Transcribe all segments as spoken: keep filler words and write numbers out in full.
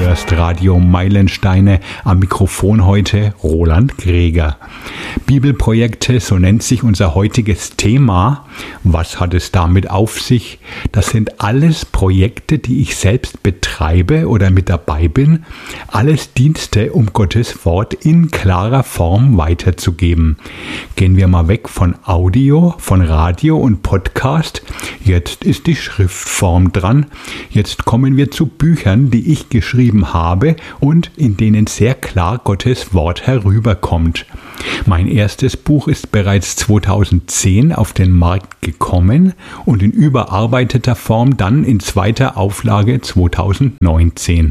hörst Radio Meilensteine, am Mikrofon heute Roland Greger. Bibelprojekte, so nennt sich unser heutiges Thema. Was hat es damit auf sich? Das sind alles Projekte, die ich selbst betreibe oder mit dabei bin. Alles Dienste, um Gottes Wort in klarer Form weiterzugeben. Gehen wir mal weg von Audio, von Radio und Podcast. Jetzt ist die Schriftform dran. Jetzt kommen wir zu Büchern, die ich geschrieben habe und in denen sehr klar Gottes Wort herüberkommt. Mein erstes Buch ist bereits zweitausendzehn auf den Markt gekommen und in überarbeiteter Form dann in zweiter Auflage zweitausendneunzehn.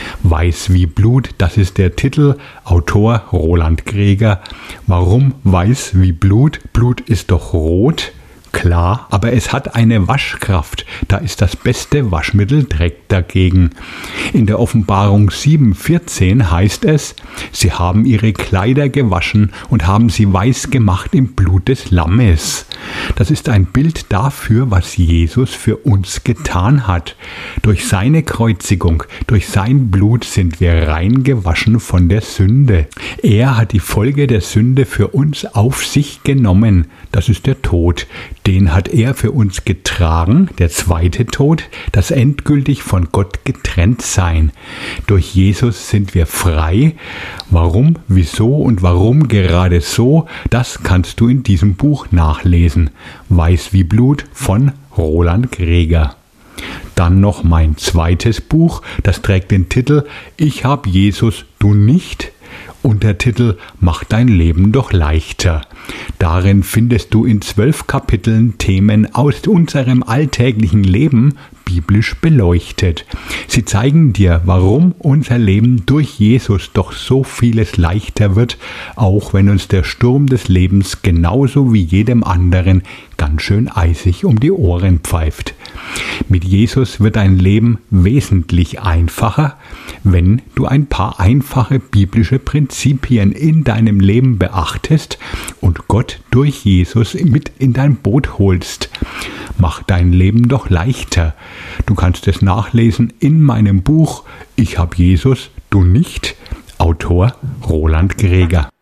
Weiß wie Blut, das ist der Titel, Autor Roland Greger. Warum weiß wie Blut? Blut ist doch rot. Klar, aber es hat eine Waschkraft. Da ist das beste Waschmittel Dreck dagegen. In der Offenbarung sieben vierzehn heißt es, sie haben ihre Kleider gewaschen und haben sie weiß gemacht im Blut des Lammes. Das ist ein Bild dafür, was Jesus für uns getan hat. Durch seine Kreuzigung, durch sein Blut sind wir rein gewaschen von der Sünde. Er hat die Folge der Sünde für uns auf sich genommen. Das ist der Tod. Den hat er für uns getragen, der zweite Tod, das endgültig von Gott getrennt sein. Durch Jesus sind wir frei. Warum, wieso und warum gerade so, das kannst du in diesem Buch nachlesen. Weiß wie Blut von Roland Greger. Dann noch mein zweites Buch, das trägt den Titel Ich hab Jesus, du nicht. Untertitel Mach dein Leben doch leichter. Darin findest du in zwölf Kapiteln Themen aus unserem alltäglichen Leben biblisch beleuchtet. Sie zeigen dir, warum unser Leben durch Jesus doch so vieles leichter wird, auch wenn uns der Sturm des Lebens genauso wie jedem anderen ganz schön eisig um die Ohren pfeift. Mit Jesus wird dein Leben wesentlich einfacher, wenn du ein paar einfache biblische Prinzipien in deinem Leben beachtest und Gott durch Jesus mit in dein Boot holst. Mach dein Leben doch leichter. Du kannst es nachlesen in meinem Buch Ich hab Jesus, du nicht. Autor Roland Greger.